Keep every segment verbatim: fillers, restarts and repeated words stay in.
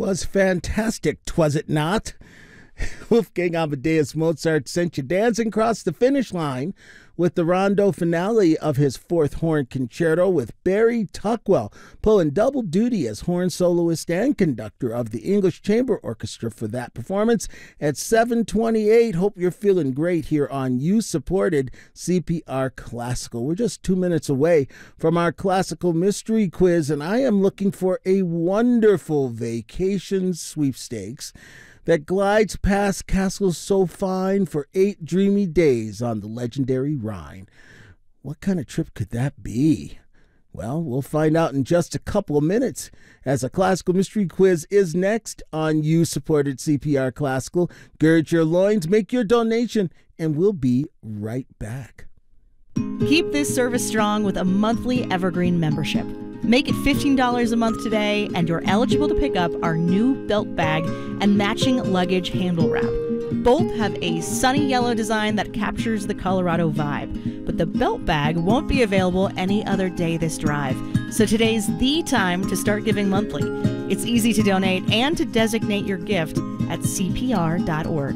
'Twas fantastic, 'twas it not? Wolfgang Amadeus Mozart sent you dancing across the finish line with the rondo finale of his fourth horn concerto, with Barry Tuckwell pulling double duty as horn soloist and conductor of the English Chamber Orchestra for that performance at seven twenty-eight. Hope you're feeling great here on You-Supported C P R Classical. We're just two minutes away from our classical mystery quiz, and I am looking for a wonderful vacation sweepstakes that glides past castles so fine for eight dreamy days on the legendary Rhine. What kind of trip could that be? Well, we'll find out in just a couple of minutes, as a classical mystery quiz is next on You-Supported C P R Classical. Gird your loins, make your donation, and we'll be right back. Keep this service strong with a monthly Evergreen membership. Make it fifteen dollars a month today, and you're eligible to pick up our new belt bag and matching luggage handle wrap. Both have a sunny yellow design that captures the Colorado vibe, but the belt bag won't be available any other day this drive. So today's the time to start giving monthly. It's easy to donate and to designate your gift at C P R dot org.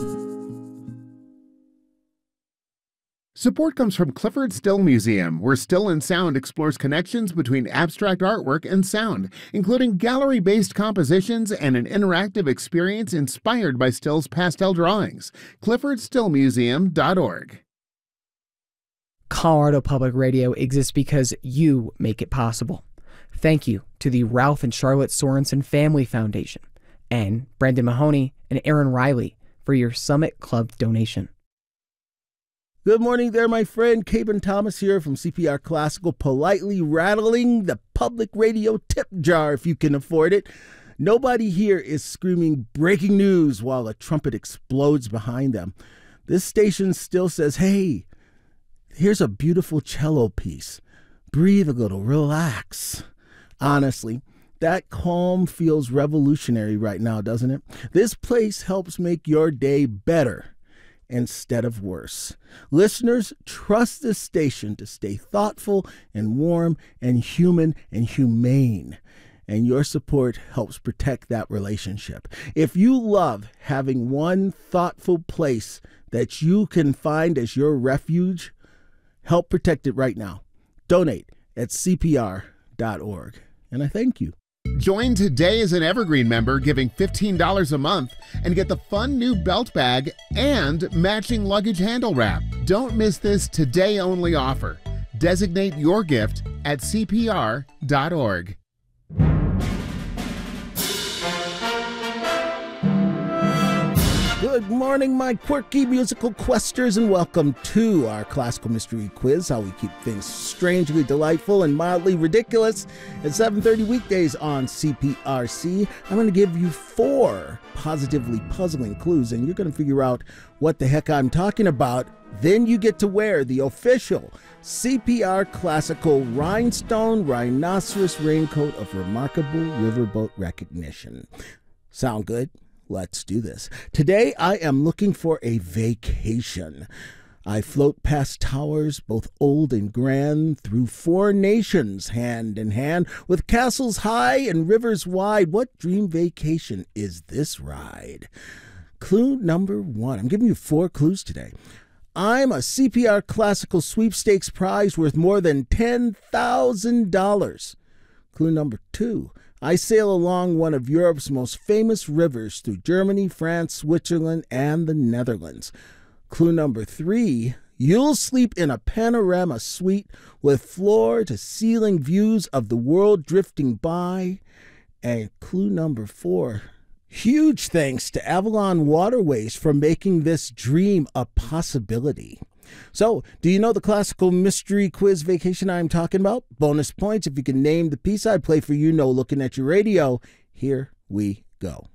Support comes from Clifford Still Museum, where Still and Sound explores connections between abstract artwork and sound, including gallery-based compositions and an interactive experience inspired by Still's pastel drawings. clifford still museum dot org. Colorado Public Radio exists because you make it possible. Thank you to the Ralph and Charlotte Sorensen Family Foundation and Brandon Mahoney and Aaron Riley for your Summit Club donation. Good morning there, my friend. Caben Thomas here from C P R Classical, politely rattling the public radio tip jar if you can afford it. Nobody here is screaming breaking news while a trumpet explodes behind them. This station still says, hey, here's a beautiful cello piece. Breathe a little, relax. Honestly, that calm feels revolutionary right now, doesn't it? This place helps make your day better instead of worse. Listeners, trust this station to stay thoughtful and warm and human and humane. And your support helps protect that relationship. If you love having one thoughtful place that you can find as your refuge, help protect it right now. Donate at C P R dot org. And I thank you. Join today as an Evergreen member, giving fifteen dollars a month, and get the fun new belt bag and matching luggage handle wrap. Don't miss this today-only offer. Designate your gift at C P R dot org. Good morning, my quirky musical questers, and welcome to our classical mystery quiz, how we keep things strangely delightful and mildly ridiculous at seven thirty weekdays on C P R C. I'm going to give you four positively puzzling clues, and you're going to figure out what the heck I'm talking about. Then you get to wear the official C P R Classical Rhinestone Rhinoceros Raincoat of Remarkable Riverboat Recognition. Sound good? Let's do this. Today, I am looking for a vacation. I float past towers, both old and grand, through four nations, hand in hand, with castles high and rivers wide. What dream vacation is this ride? Clue number one. I'm giving you four clues today. I'm a C P R Classical Sweepstakes prize worth more than ten thousand dollars. Clue number two. I sail along one of Europe's most famous rivers through Germany, France, Switzerland, and the Netherlands. Clue number three, you'll sleep in a panorama suite with floor-to-ceiling views of the world drifting by. And clue number four, huge thanks to Avalon Waterways for making this dream a possibility. So, do you know the classical mystery quiz vacation I'm talking about? Bonus points if you can name the piece I play for you, no looking at your radio. Here we go.